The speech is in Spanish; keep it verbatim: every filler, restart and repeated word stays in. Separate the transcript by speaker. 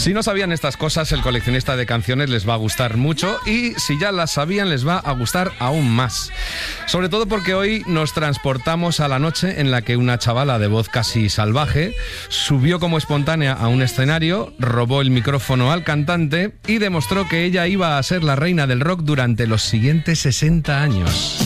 Speaker 1: Si no sabían estas cosas, el coleccionista de canciones les va a gustar mucho, y si ya las sabían, les va a gustar aún más. Sobre todo porque hoy nos transportamos a la noche en la que una chavala de voz casi salvaje subió como espontánea a un escenario, robó el micrófono al cantante y demostró que ella iba a ser la reina del rock durante los siguientes sesenta años.